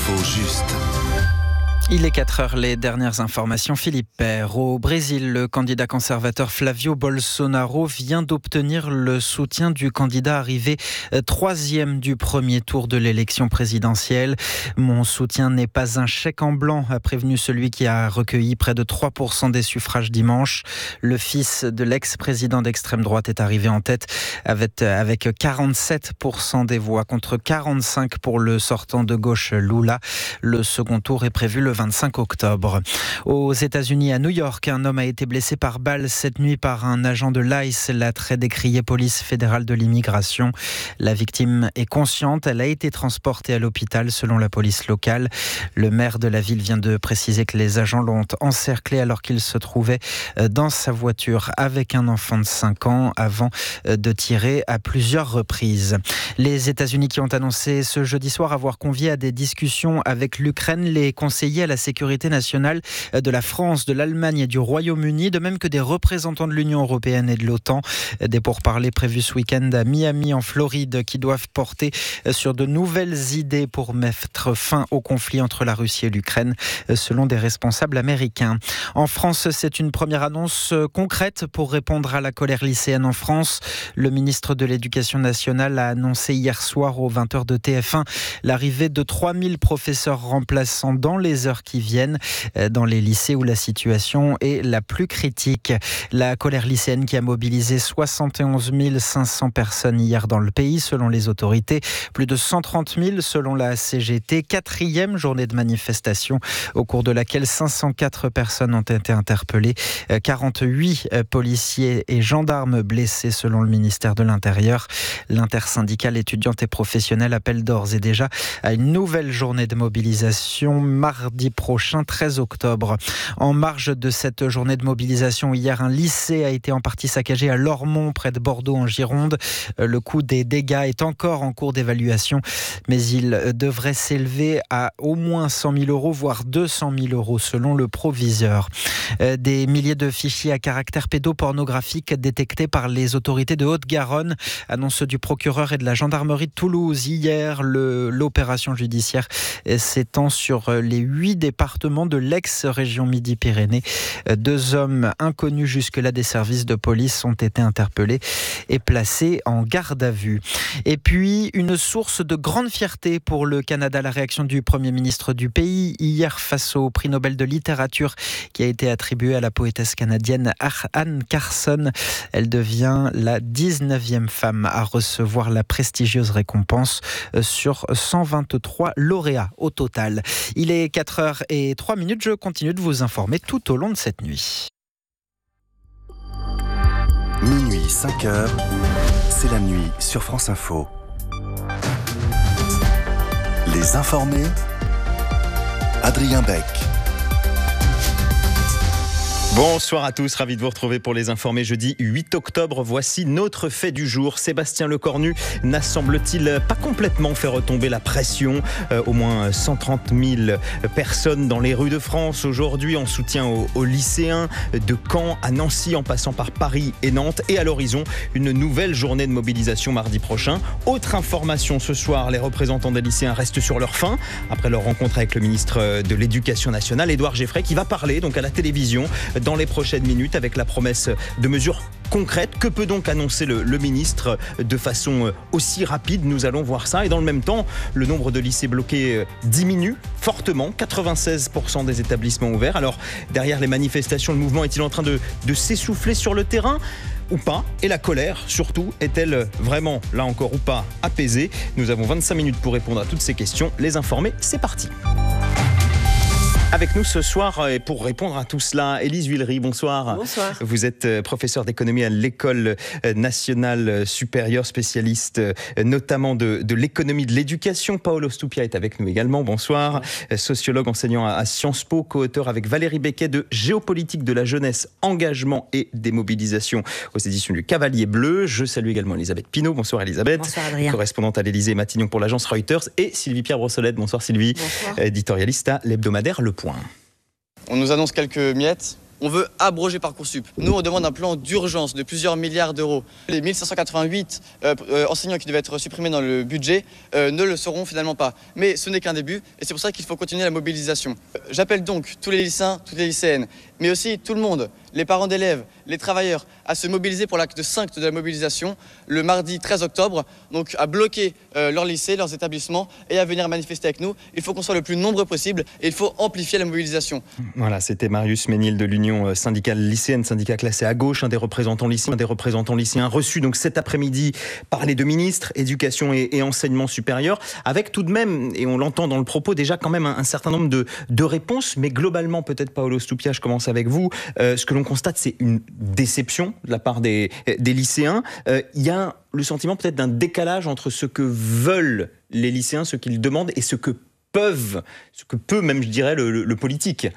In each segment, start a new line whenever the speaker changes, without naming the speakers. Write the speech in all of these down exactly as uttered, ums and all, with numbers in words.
L'info juste.
Il est quatre heures, les dernières informations. Philippe Père. Au Brésil, le candidat conservateur Flavio Bolsonaro vient d'obtenir le soutien du candidat arrivé troisième du premier tour de l'élection présidentielle. Mon soutien n'est pas un chèque en blanc, a prévenu celui qui a recueilli près de trois pour cent des suffrages dimanche. Le fils de l'ex-président d'extrême droite est arrivé en tête avec, avec quarante-sept pour cent des voix contre quarante-cinq pour le sortant de gauche Lula. Le second tour est prévu le vingt-cinq octobre. Aux États-Unis, à New York, un homme a été blessé par balle cette nuit par un agent de l'I C E, la très décriée police fédérale de l'immigration. La victime est consciente, elle a été transportée à l'hôpital selon la police locale. Le maire de la ville vient de préciser que les agents l'ont encerclé alors qu'il se trouvait dans sa voiture avec un enfant de cinq ans avant de tirer à plusieurs reprises. Les États-Unis qui ont annoncé ce jeudi soir avoir convié à des discussions avec l'Ukraine les conseillers à la sécurité nationale de la France, de l'Allemagne et du Royaume-Uni, de même que des représentants de l'Union européenne et de l'OTAN. Des pourparlers prévus ce week-end à Miami, en Floride, qui doivent porter sur de nouvelles idées pour mettre fin au conflit entre la Russie et l'Ukraine, selon des responsables américains. En France, c'est une première annonce concrète pour répondre à la colère lycéenne en France. Le ministre de l'Éducation nationale a annoncé hier soir aux vingt heures de T F un l'arrivée de trois mille professeurs remplaçants dans les heures qui viennent dans les lycées où la situation est la plus critique. La colère lycéenne qui a mobilisé soixante et onze mille cinq cents personnes hier dans le pays selon les autorités, plus de cent trente mille selon la C G T. Quatrième journée de manifestation au cours de laquelle cinq cent quatre personnes ont été interpellées, quarante-huit policiers et gendarmes blessés selon le ministère de l'Intérieur. L'intersyndicale étudiante et professionnelle appelle d'ores et déjà à une nouvelle journée de mobilisation mardi prochain, treize octobre. En marge de cette journée de mobilisation, hier, un lycée a été en partie saccagé à Lormont, près de Bordeaux, en Gironde. Le coût des dégâts est encore en cours d'évaluation, mais il devrait s'élever à au moins cent mille euros, voire deux cent mille euros, selon le proviseur. Des milliers de fichiers à caractère pédopornographique détectés par les autorités de Haute-Garonne, annonce du procureur et de la gendarmerie de Toulouse. Hier, le, l'opération judiciaire s'étend sur les huit départements de l'ex-région Midi-Pyrénées. Deux hommes inconnus jusque-là des services de police ont été interpellés et placés en garde à vue. Et puis, une source de grande fierté pour le Canada, la réaction du Premier ministre du pays hier face au prix Nobel de littérature qui a été attribué à la poétesse canadienne Anne Carson. Elle devient la dix-neuvième femme à recevoir la prestigieuse récompense sur cent vingt-trois lauréats au total. Il est quatre heures et trois minutes, je continue de vous informer tout au long de cette nuit.
Minuit, cinq heures, c'est la nuit sur France Info. Les informés, Adrien Beck.
Bonsoir à tous, ravi de vous retrouver pour les informés jeudi huit octobre. Voici notre fait du jour. Sébastien Lecornu n'a semble-t-il pas complètement fait retomber la pression. Euh, au moins cent trente mille personnes dans les rues de France aujourd'hui en soutien aux, aux lycéens de Caen à Nancy en passant par Paris et Nantes. Et à l'horizon, une nouvelle journée de mobilisation mardi prochain. Autre information ce soir, les représentants des lycéens restent sur leur faim après leur rencontre avec le ministre de l'Éducation nationale, Édouard Geffray, qui va parler donc à la télévision dans les prochaines minutes avec la promesse de mesures concrètes. Que peut donc annoncer le, le ministre de façon aussi rapide? Nous allons voir ça. Et dans le même temps, le nombre de lycées bloqués diminue fortement. quatre-vingt-seize pour cent des établissements ouverts. Alors, derrière les manifestations, le mouvement est-il en train de, de s'essouffler sur le terrain ou pas? Et la colère, surtout, est-elle vraiment, là encore ou pas, apaisée? Nous avons vingt-cinq minutes pour répondre à toutes ces questions. Les informés, c'est parti. Avec nous ce soir, et pour répondre à tout cela, Élise Huillery, bonsoir.
Bonsoir.
Vous êtes professeure d'économie à l'École nationale supérieure, spécialiste notamment de, de l'économie de l'éducation. Paolo Stupia est avec nous également, bonsoir. bonsoir. Sociologue enseignant à Sciences Po, co-auteur avec Valérie Becquet de Géopolitique de la jeunesse, engagement et démobilisation aux éditions du Cavalier Bleu. Je salue également Elisabeth Pinault. Bonsoir Elisabeth.
Bonsoir Adrien.
Correspondante à l'Élysée et Matignon pour l'agence Reuters. Et Sylvie-Pierre Brossolette. Bonsoir Sylvie.
Bonsoir.
Éditorialiste à l'hebdomadaire Le Point.
On nous annonce quelques miettes,
On veut abroger Parcoursup. Nous, on demande un plan d'urgence de plusieurs milliards d'euros. Les mille cinq cent quatre-vingt-huit euh, euh, enseignants qui devaient être supprimés dans le budget euh, ne le seront finalement pas. Mais ce n'est qu'un début et c'est pour ça qu'il faut continuer la mobilisation. J'appelle donc tous les lycéens, toutes les lycéennes, mais aussi tout le monde, les parents d'élèves, les travailleurs, à se mobiliser pour l'acte cinq de la mobilisation le mardi treize octobre, donc à bloquer euh, leurs lycées, leurs établissements et à venir manifester avec nous. Il faut qu'on soit le plus nombreux possible et il faut amplifier la mobilisation.
Voilà, c'était Marius Ménil de l'Union syndicale lycéenne, syndicat classé à gauche, un des représentants lycéens, un des représentants lycéens reçus donc cet après-midi par les deux ministres, éducation et, et enseignement supérieur, avec tout de même, et on l'entend dans le propos, déjà quand même un, un certain nombre de, de réponses, mais globalement, peut-être Paolo Stupia, je commence avec vous, euh, ce que l'on constate, c'est une déception de la part des, des lycéens. Euh, il y a le sentiment peut-être d'un décalage entre ce que veulent les lycéens, ce qu'ils demandent, et ce que peuvent, ce que peut même, je dirais, le, le, le politique.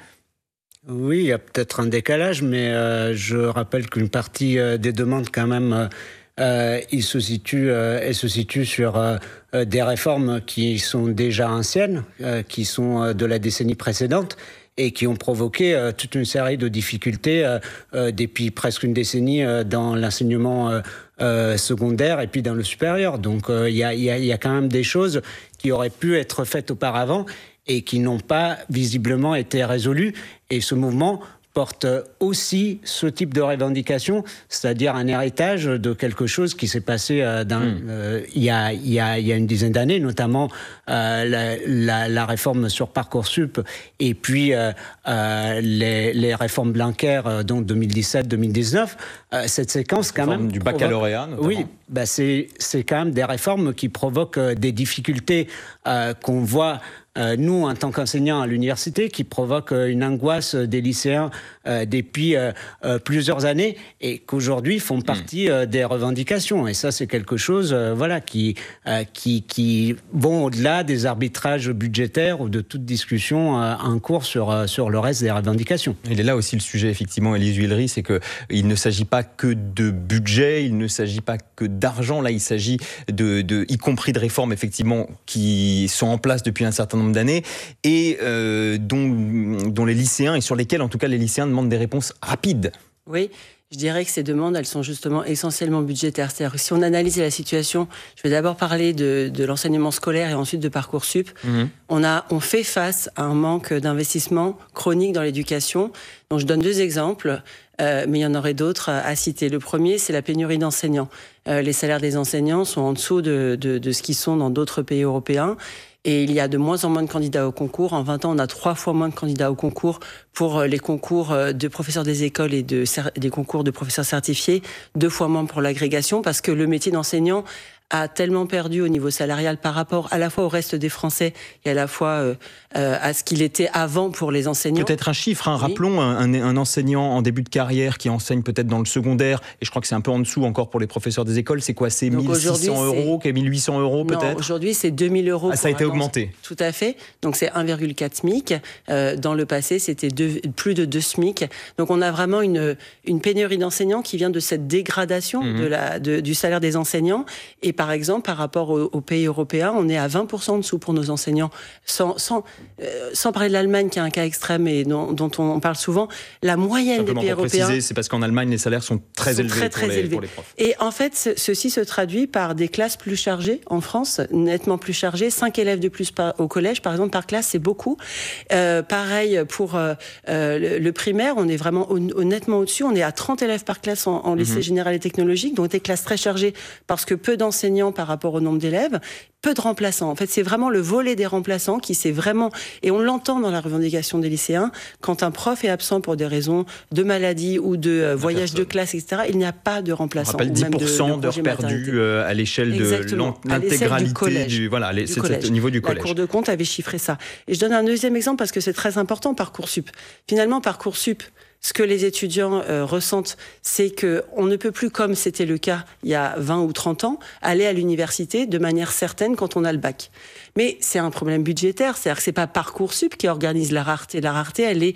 Oui, il y a peut-être un décalage, mais euh, je rappelle qu'une partie euh, des demandes, quand même, euh, il se situe, euh, elle se situe sur euh, des réformes qui sont déjà anciennes, euh, qui sont euh, de la décennie précédente, et qui ont provoqué euh, toute une série de difficultés euh, euh, depuis presque une décennie euh, dans l'enseignement euh, euh, secondaire et puis dans le supérieur. Donc il euh, y, y, y a quand même des choses qui auraient pu être faites auparavant et qui n'ont pas visiblement été résolues. Et ce mouvement porte aussi ce type de revendication, c'est-à-dire un héritage de quelque chose qui s'est passé euh, dans, mmh. euh, il, y a, il, y a, il y a une dizaine d'années, notamment euh, la, la, la réforme sur Parcoursup et puis euh, euh, les, les réformes Blanquer, euh, donc deux mille dix-sept deux mille dix-neuf. Euh, cette séquence, quand même...
du baccalauréat, notamment.
Oui, bah c'est, c'est quand même des réformes qui provoquent des difficultés euh, qu'on voit... Euh, nous, en tant qu'enseignants à l'université, qui provoque euh, une angoisse des lycéens euh, depuis euh, euh, plusieurs années et qu'aujourd'hui font partie euh, des revendications. Et ça, c'est quelque chose euh, voilà, qui, euh, qui, qui vont au-delà des arbitrages budgétaires ou de toute discussion euh, en cours sur, euh, sur le reste des revendications.
Il est là aussi le sujet, effectivement, Élise Huillery, c'est qu'il ne s'agit pas que de budget, il ne s'agit pas que d'argent. Là, il s'agit de, de, y compris de réformes, effectivement, qui sont en place depuis un certain nombre d'années et euh, dont, dont les lycéens, et sur lesquels en tout cas les lycéens demandent des réponses rapides.
Oui, je dirais que ces demandes, elles sont justement essentiellement budgétaires. C'est-à-dire que si on analyse la situation, je vais d'abord parler de, de l'enseignement scolaire et ensuite de Parcoursup. Mmh. On, a, on fait face à un manque d'investissement chronique dans l'éducation. Donc je donne deux exemples, euh, mais il y en aurait d'autres à, à citer. Le premier, c'est la pénurie d'enseignants. Euh, les salaires des enseignants sont en dessous de, de, de ce qu'ils sont dans d'autres pays européens. Et il y a de moins en moins de candidats au concours. En vingt ans, on a trois fois moins de candidats au concours pour les concours de professeurs des écoles et de, des concours de professeurs certifiés, deux fois moins pour l'agrégation, parce que le métier d'enseignant a tellement perdu au niveau salarial par rapport à la fois au reste des Français et à la fois euh, euh, à ce qu'il était avant pour les enseignants.
Peut-être un chiffre, hein.
Oui.
Rappelons un, un enseignant en début de carrière qui enseigne peut-être dans le secondaire, et je crois que c'est un peu en dessous encore pour les professeurs des écoles, c'est quoi? C'est
Donc
mille six cents euros,
c'est...
mille huit cents euros peut-être?
Non, aujourd'hui c'est deux mille euros.
Ah, ça a été augmenté.
Tout à fait, donc c'est un virgule quatre SMIC. Euh, dans le passé c'était deux, plus de deux SMIC. Donc on a vraiment une, une pénurie d'enseignants qui vient de cette dégradation mmh. de la, de, du salaire des enseignants. Et par exemple, par rapport aux pays européens, on est à vingt pour cent en dessous pour nos enseignants. Sans, sans, euh, sans parler de l'Allemagne, qui est un cas extrême et dont, dont on parle souvent, la moyenne
Simplement
des pays
pour
européens...
préciser, c'est parce qu'en Allemagne, les salaires sont très
sont
élevés,
très,
pour,
très
les,
élevés.
pour les profs.
Et en fait, ce, ceci se traduit par des classes plus chargées en France, nettement plus chargées. cinq élèves de plus par, au collège, par exemple, par classe, c'est beaucoup. Euh, pareil pour euh, le, le primaire, on est vraiment honnêtement au-dessus. On est à trente élèves par classe en, en lycée mmh. général et technologique, donc des classes très chargées parce que peu d'enseignants par rapport au nombre d'élèves. Peu de remplaçants. En fait, c'est vraiment le volet des remplaçants qui s'est vraiment... Et on l'entend dans la revendication des lycéens, quand un prof est absent pour des raisons de maladie ou de euh, voyage de classe, et cetera, il n'y a pas de remplaçant.
On rappelle dix pour cent d'heures perdues euh, à l'échelle de l'intégralité du collège. Du, voilà, les, du c'est collège. Au niveau du collège.
La Cour de compte avait chiffré ça. Et je donne un deuxième exemple parce que c'est très important, Parcoursup. Finalement, Parcoursup, ce que les étudiants euh, ressentent, c'est qu'on ne peut plus, comme c'était le cas il y a vingt ou trente ans, aller à l'université de manière certaine quand on a le bac. Mais c'est un problème budgétaire, c'est-à-dire que c'est pas Parcoursup qui organise la rareté. La rareté, elle est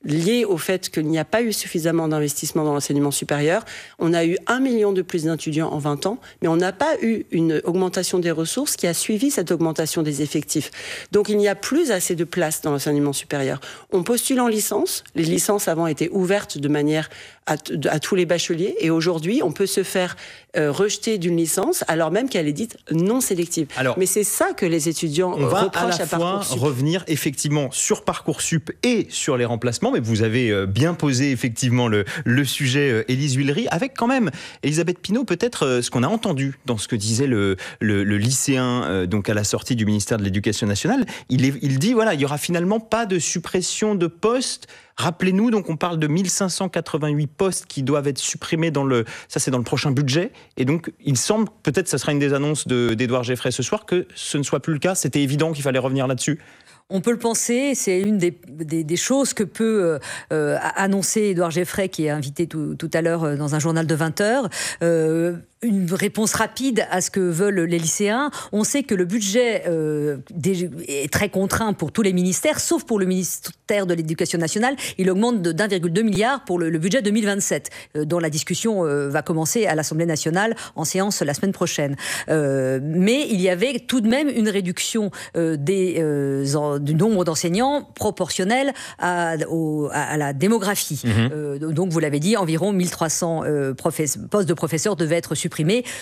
lié au fait qu'il n'y a pas eu suffisamment d'investissement dans l'enseignement supérieur. On a eu un million de plus d'étudiants en vingt ans, mais on n'a pas eu une augmentation des ressources qui a suivi cette augmentation des effectifs. Donc il n'y a plus assez de place dans l'enseignement supérieur. On postule en licence. Les licences avant étaient ouvertes de manière à, t- à tous les bacheliers, et aujourd'hui on peut se faire euh, rejeter d'une licence alors même qu'elle est dite non sélective. Alors, mais c'est ça que les étudiants
on va
reprochent
à la
à
fois
Parcoursup.
revenir effectivement sur Parcoursup et sur les remplacements, mais vous avez bien posé effectivement le, le sujet, Élise Huillery, avec quand même, Elisabeth Pinault, peut-être ce qu'on a entendu dans ce que disait le, le, le lycéen donc à la sortie du ministère de l'Éducation nationale. Il, est, il dit, voilà, il n'y aura finalement pas de suppression de postes. Rappelez-nous, donc on parle de mille cinq cent quatre-vingt-huit postes qui doivent être supprimés dans le, ça c'est dans le prochain budget. Et donc il semble, peut-être ça sera une des annonces de, d'Édouard Geffray ce soir, que ce ne soit plus le cas. C'était évident qu'il fallait revenir là-dessus.
On peut le penser, c'est une des, des, des choses que peut euh, annoncer Édouard Geffray, qui est invité tout, tout à l'heure dans un journal de vingt heures. Euh, une réponse rapide à ce que veulent les lycéens. On sait que le budget euh, est très contraint pour tous les ministères, sauf pour le ministère de l'Éducation nationale. Il augmente de d'un virgule deux milliard pour le, le budget deux mille vingt-sept, euh, dont la discussion euh, va commencer à l'Assemblée nationale en séance la semaine prochaine. Euh, mais il y avait tout de même une réduction euh, des, euh, en, du nombre d'enseignants proportionnelle à, au, à, à la démographie. Mmh. Euh, donc, vous l'avez dit, environ mille trois cents euh, professe- postes de professeurs devaient être supprimés.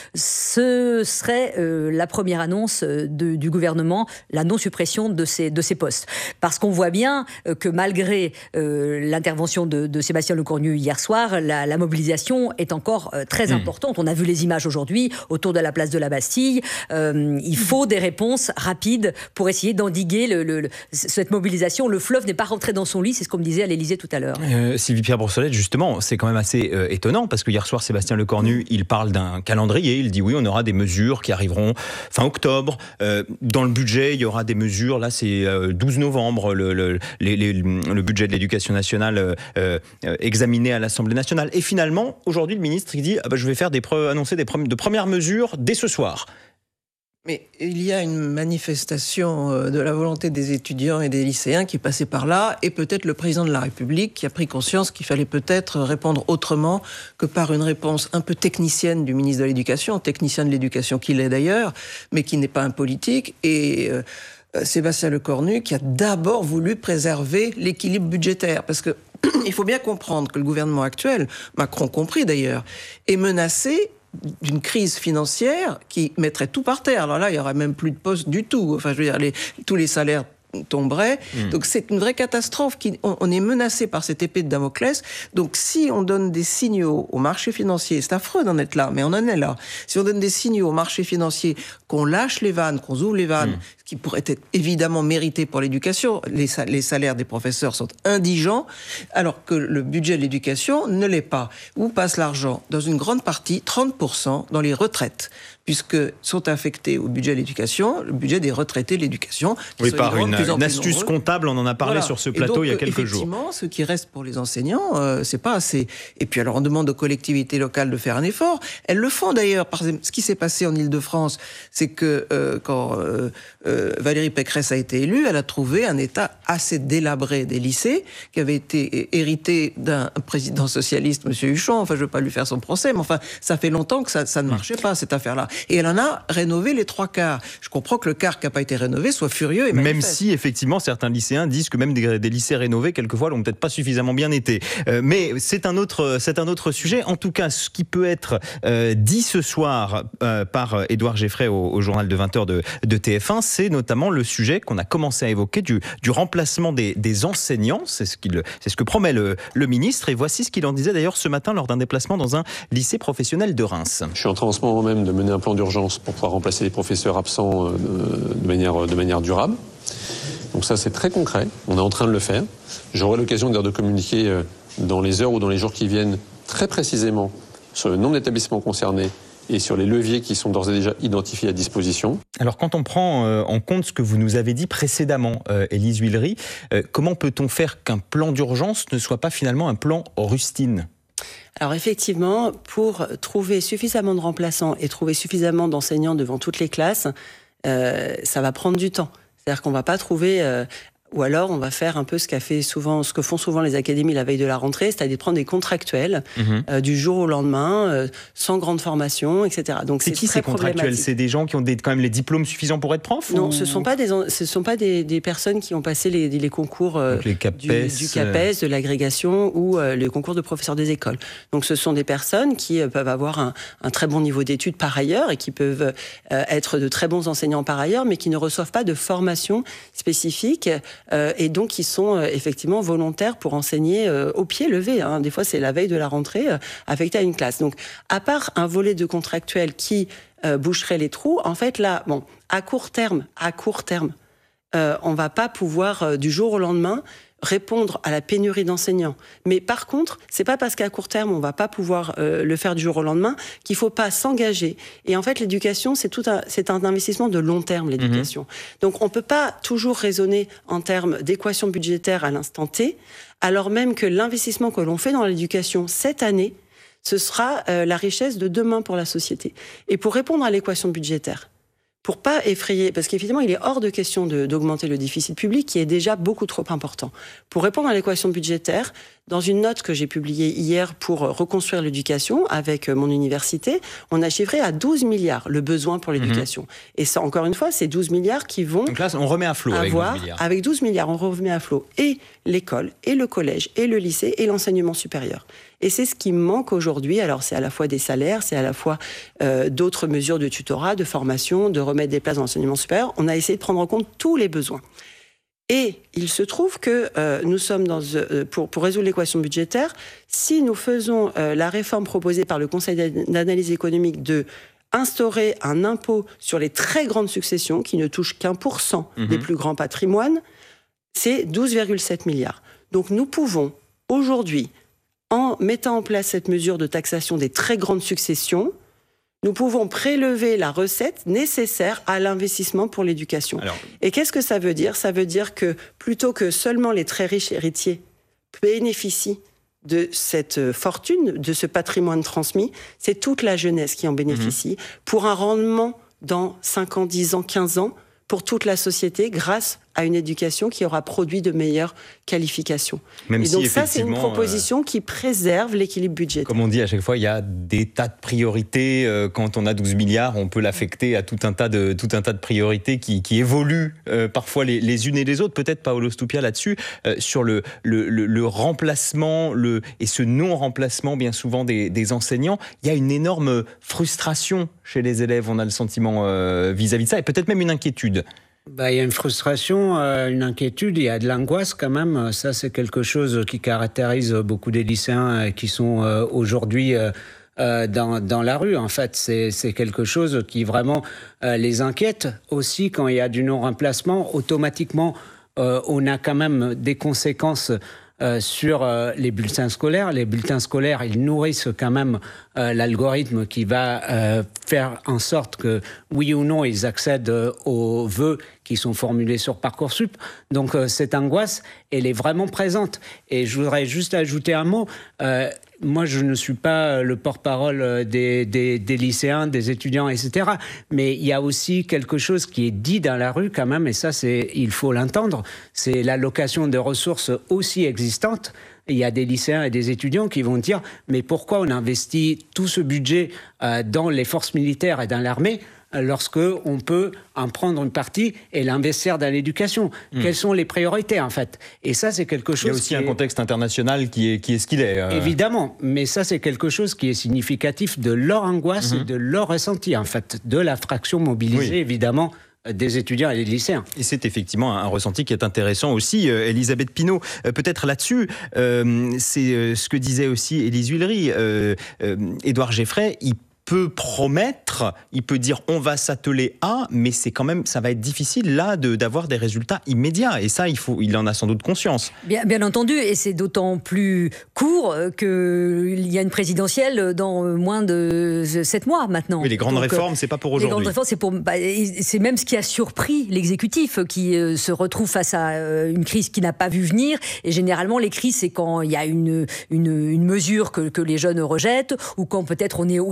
Ce serait euh, la première annonce de, du gouvernement, la non-suppression de ces, de ces postes. Parce qu'on voit bien euh, que malgré euh, l'intervention de, de Sébastien Lecornu hier soir, la, la mobilisation est encore euh, très mmh. importante. On a vu les images aujourd'hui autour de la place de la Bastille. Euh, il faut des réponses rapides pour essayer d'endiguer le, le, le, cette mobilisation. Le fleuve n'est pas rentré dans son lit, c'est ce qu'on me disait à l'Élysée tout à l'heure.
Euh, Sylvie-Pierre Brossolette, justement, c'est quand même assez euh, étonnant, parce que hier soir, Sébastien Lecornu, mmh. il parle d'un calendrier, il dit oui, on aura des mesures qui arriveront fin octobre. Euh, dans le budget, il y aura des mesures, là c'est euh, douze novembre, le, le, les, les, le budget de l'Éducation nationale euh, euh, examiné à l'Assemblée nationale. Et finalement, aujourd'hui, le ministre il dit ah bah, je vais faire des pre- annoncer des pre- de premières mesures dès ce soir.
Mais il y a une manifestation de la volonté des étudiants et des lycéens qui passait par là, et peut-être le président de la République qui a pris conscience qu'il fallait peut-être répondre autrement que par une réponse un peu technicienne du ministre de l'Éducation, technicien de l'Éducation qu'il est d'ailleurs, mais qui n'est pas un politique, et euh, Sébastien Lecornu qui a d'abord voulu préserver l'équilibre budgétaire, parce que il faut bien comprendre que le gouvernement actuel, Macron compris d'ailleurs, est menacé d'une crise financière qui mettrait tout par terre. Alors là, il n'y aurait même plus de postes du tout. Enfin, je veux dire, les, tous les salaires tomberait. Mmh. Donc c'est une vraie catastrophe. Qui, on, on est menacé par cette épée de Damoclès. Donc si on donne des signaux au marché financier, c'est affreux d'en être là, mais on en est là. Si on donne des signaux au marché financier, qu'on lâche les vannes, qu'on ouvre les vannes, mmh. ce qui pourrait être évidemment mérité pour l'éducation, les, les salaires des professeurs sont indigents, alors que le budget de l'éducation ne l'est pas. Où passe l'argent? Dans une grande partie, trente pour cent, dans les retraites, puisque sont affectés au budget de l'éducation, le budget des retraités de l'éducation.
Oui, par une, une astuce nombreux. comptable, on en a parlé voilà. sur ce plateau donc, il y a quelques jours.
Effectivement, ce qui reste pour les enseignants, euh, c'est pas assez. Et puis alors on demande aux collectivités locales de faire un effort. Elles le font d'ailleurs. Par exemple, ce qui s'est passé en Île-de-France, c'est que euh, quand euh, euh, Valérie Pécresse a été élue, elle a trouvé un état assez délabré des lycées, qui avait été hérité d'un président socialiste, M. Huchon. Enfin, je ne veux pas lui faire son procès, mais enfin, ça fait longtemps que ça, ça ne marchait pas, cette affaire-là. Et elle en a rénové les trois quarts. Je comprends que le quart qui n'a pas été rénové soit furieux et manifeste.
Même si, effectivement, certains lycéens disent que même des, des lycées rénovés, quelquefois, l'ont peut-être pas suffisamment bien été. Euh, mais c'est un, autre, c'est un autre sujet. En tout cas, ce qui peut être euh, dit ce soir euh, par Édouard Geffray au, au journal de vingt heures de, de T F un, c'est notamment le sujet qu'on a commencé à évoquer du, du remplacement des, des enseignants. C'est ce, qu'il, c'est ce que promet le, le ministre. Et voici ce qu'il en disait d'ailleurs ce matin lors d'un déplacement dans un lycée professionnel de Reims.
Je suis en train en ce moment même de mener un plan d'urgence pour pouvoir remplacer les professeurs absents de manière, de manière durable. Donc ça, c'est très concret. On est en train de le faire. J'aurai l'occasion de communiquer dans les heures ou dans les jours qui viennent très précisément sur le nombre d'établissements concernés et sur les leviers qui sont d'ores et déjà identifiés à disposition.
Alors quand on prend euh, en compte ce que vous nous avez dit précédemment, euh, Élise Huillery, euh, comment peut-on faire qu'un plan d'urgence ne soit pas finalement un plan rustine ?
Alors effectivement, pour trouver suffisamment de remplaçants et trouver suffisamment d'enseignants devant toutes les classes, euh, ça va prendre du temps. C'est-à-dire qu'on ne va pas trouver... Euh, ou alors on va faire un peu ce qu'a fait souvent, ce que font souvent les académies la veille de la rentrée, c'est-à-dire prendre des contractuels mmh. euh, du jour au lendemain, euh, sans grande formation, et cetera. Donc
c'est, c'est qui ces contractuels? C'est des gens qui ont des, quand même les diplômes suffisants pour être prof?
Non,
ou...
ce ne sont pas, des, ce sont pas des, des personnes qui ont passé les, les concours euh,
les CAPES,
du, du CAPES, de l'agrégation ou euh, les concours de professeurs des écoles. Donc ce sont des personnes qui euh, peuvent avoir un, un très bon niveau d'études par ailleurs et qui peuvent euh, être de très bons enseignants par ailleurs, mais qui ne reçoivent pas de formation spécifique euh, et donc qui sont euh, effectivement volontaires pour enseigner euh, au pied levé. Hein. Des fois, c'est la veille de la rentrée euh, affecté à une classe. Donc, à part un volet de contractuels qui euh, boucherait les trous, en fait, là, bon, à court terme, à court terme, euh, on va pas pouvoir euh, du jour au lendemain répondre à la pénurie d'enseignants. Mais par contre, c'est pas parce qu'à court terme, on va pas pouvoir euh, le faire du jour au lendemain qu'il faut pas s'engager. Et en fait, l'éducation, c'est tout un, c'est un investissement de long terme, l'éducation. Mmh. Donc, on peut pas toujours raisonner en termes d'équation budgétaire à l'instant T, alors même que l'investissement que l'on fait dans l'éducation cette année, ce sera euh, la richesse de demain pour la société. Et pour répondre à l'équation budgétaire, pour pas effrayer, parce qu'évidemment, il est hors de question de, d'augmenter le déficit public qui est déjà beaucoup trop important. Pour répondre à l'équation budgétaire, dans une note que j'ai publiée hier pour reconstruire l'éducation avec mon université, on a chiffré à douze milliards le besoin pour l'éducation. Mmh. Et ça, encore une fois, c'est douze milliards qui vont...
Donc là, on remet à flot avec douze milliards.
Avec douze milliards, on remet à flot et l'école, et le collège, et le lycée, et l'enseignement supérieur. Et c'est ce qui manque aujourd'hui. Alors, c'est à la fois des salaires, c'est à la fois euh, d'autres mesures de tutorat, de formation, de remettre des places dans l'enseignement supérieur. On a essayé de prendre en compte tous les besoins. Et il se trouve que euh, nous sommes dans, euh, pour, pour résoudre l'équation budgétaire, si nous faisons euh, la réforme proposée par le Conseil d'analyse économique de instaurer un impôt sur les très grandes successions, qui ne touche qu'un pour cent mmh. des plus grands patrimoines, c'est douze virgule sept milliards. Donc nous pouvons aujourd'hui, en mettant en place cette mesure de taxation des très grandes successions, nous pouvons prélever la recette nécessaire à l'investissement pour l'éducation. Alors... Et qu'est-ce que ça veut dire? Ça veut dire que plutôt que seulement les très riches héritiers bénéficient de cette fortune, de ce patrimoine transmis, c'est toute la jeunesse qui en bénéficie, mmh. pour un rendement dans cinq ans, dix ans, quinze ans, pour toute la société, grâce à une éducation qui aura produit de meilleures qualifications. Même et donc si ça, c'est une proposition euh, qui préserve l'équilibre budgétaire.
Comme on dit à chaque fois, il y a des tas de priorités. Euh, quand on a douze milliards, on peut l'affecter à tout un tas de, tout un tas de priorités qui, qui évoluent euh, parfois les, les unes et les autres. Peut-être Paolo Stupia là-dessus, euh, sur le, le, le, le remplacement le, et ce non-remplacement bien souvent des, des enseignants. Il y a une énorme frustration chez les élèves, on a le sentiment euh, vis-à-vis de ça, et peut-être même une inquiétude.
Bah, il y a une frustration, euh, une inquiétude, il y a de l'angoisse quand même. Ça, c'est quelque chose qui caractérise beaucoup des lycéens qui sont euh, aujourd'hui euh, euh, dans, dans la rue. En fait, c'est, c'est quelque chose qui vraiment euh, les inquiète. Aussi, quand il y a du non-remplacement, automatiquement, euh, on a quand même des conséquences Euh, sur euh, les bulletins scolaires. Les bulletins scolaires, ils nourrissent quand même euh, l'algorithme qui va euh, faire en sorte que, oui ou non, ils accèdent euh, aux vœux qui sont formulés sur Parcoursup. Donc, euh, cette angoisse, elle est vraiment présente. Et je voudrais juste ajouter un mot. Euh, moi, je ne suis pas le porte-parole des, des, des lycéens, des étudiants, et cetera. Mais il y a aussi quelque chose qui est dit dans la rue quand même, et ça, c'est, il faut l'entendre, c'est l'allocation de ressources aussi existantes. Il y a des lycéens et des étudiants qui vont dire « Mais pourquoi on investit tout ce budget euh, dans les forces militaires et dans l'armée ?» lorsque on peut en prendre une partie et l'investir dans l'éducation. Mmh. Quelles sont les priorités, en fait? Et ça, c'est quelque chose...
Il y a aussi un est... contexte international qui est, qui est ce qu'il est. Euh...
Évidemment, mais ça, c'est quelque chose qui est significatif de leur angoisse mmh. et de leur ressenti, en fait, de la fraction mobilisée, oui. évidemment, des étudiants et des lycéens.
Et c'est effectivement un ressenti qui est intéressant aussi. Euh, Elisabeth Pinault, euh, peut-être là-dessus, euh, c'est euh, ce que disait aussi Élise Huillery. Euh, euh, Édouard Geffray, il peut promettre, il peut dire on va s'atteler à, mais c'est quand même, ça va être difficile là de, d'avoir des résultats immédiats. Et ça, il, faut, il en a sans doute conscience.
Bien, bien entendu, et c'est d'autant plus court qu'il y a une présidentielle dans moins de sept mois maintenant.
Oui, les grandes Donc, réformes, c'est pas pour aujourd'hui.
Les grandes réformes, c'est, pour, bah, c'est même ce qui a surpris l'exécutif, qui euh, se retrouve face à euh, une crise qu'il n'a pas vu venir. Et généralement, les crises, c'est quand il y a une, une, une mesure que, que les jeunes rejettent, ou quand peut-être on est au début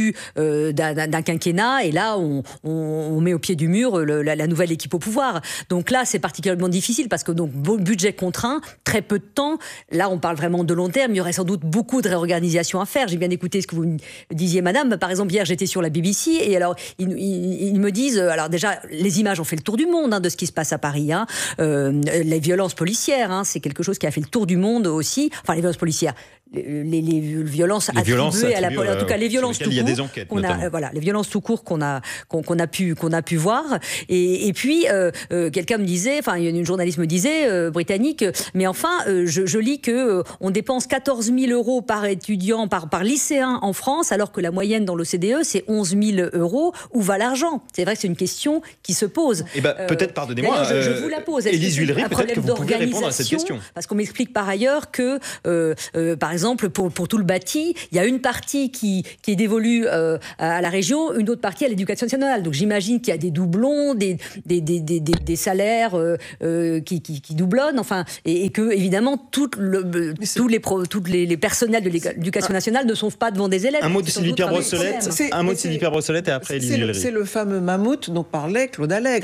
début euh, d'un, d'un quinquennat, et là, on, on, on met au pied du mur le, la, la nouvelle équipe au pouvoir. Donc là, c'est particulièrement difficile parce que donc budget contraint, très peu de temps. Là, on parle vraiment de long terme. Il y aurait sans doute beaucoup de réorganisation à faire. J'ai bien écouté ce que vous disiez, madame. Par exemple, hier, j'étais sur la B B C et alors, ils, ils, ils me disent, alors déjà, les images ont fait le tour du monde hein, de ce qui se passe à Paris. Hein. Euh, les violences policières, hein, c'est quelque chose qui a fait le tour du monde aussi. Enfin, les violences policières. Les, les, les violences
les
attribuées
violences
à la
attribuées,
en tout cas les violences tout court,
il y a des enquêtes,
qu'on a, euh, voilà, les violences tout court qu'on a qu'on, qu'on a pu qu'on a pu voir et, et puis euh, euh, quelqu'un me disait, enfin une journaliste me disait euh, britannique, mais enfin euh, je, je lis que euh, on dépense quatorze mille euros par étudiant par par lycéen en France alors que la moyenne dans l'O C D E c'est onze mille euros. Où va l'argent? C'est vrai que c'est une question qui se pose.
Et ben, peut-être, pardonnez-moi,
je, je vous la pose.
Élise Huillery, peut-être que vous pouvez répondre à cette question.
Parce qu'on m'explique par ailleurs que, euh, euh, par exemple, pour, pour tout le bâti, il y a une partie qui, qui est dévolue euh, à la région, une autre partie à l'éducation nationale. Donc j'imagine qu'il y a des doublons, des, des, des, des, des, des salaires euh, euh, qui, qui, qui doublonnent, enfin, et, et que, évidemment, tout le, tous, les, pro, tous les, les personnels de l'éducation nationale ne sont pas devant des élèves.
Un mot de Sylvie Pierre Brossolette, un mot de Sylvie Pierre Brossolette et après Élise Huillery.
C'est le fameux mammouth dont parlait Claude Allègre.